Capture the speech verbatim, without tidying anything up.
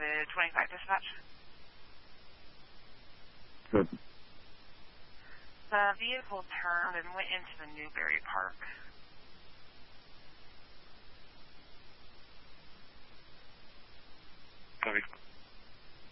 to twenty-five dispatch. Good. The vehicle turned and went into the Newberry Park. Copy.